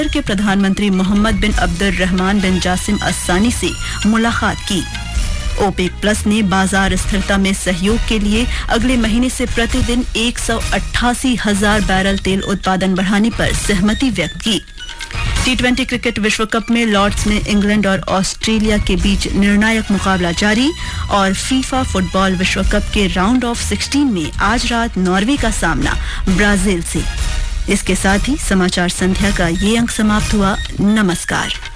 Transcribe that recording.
के प्रधानमंत्री मोहम्मद बिन अब्दुर्रहमान बिन जासिम अस्सानी से मुलाकात की। ओपेक प्लस ने बाजार स्थिरता में सहयोग के लिए अगले महीने से प्रतिदिन 188,000 बैरल तेल उत्पादन बढ़ाने पर सहमति व्यक्त की। T20 क्रिकेट विश्व कप में लॉर्ड्स में इंग्लैंड और ऑस्ट्रेलिया के बीच निर्णायक मुकाबला जारी और फीफा फुटबॉल विश्व कप के राउंड ऑफ 16 में आज रात नॉर्वे का सामना ब्राजील से। इसके साथ ही समाचार संध्या का ये अंक समाप्त हुआ। नमस्कार।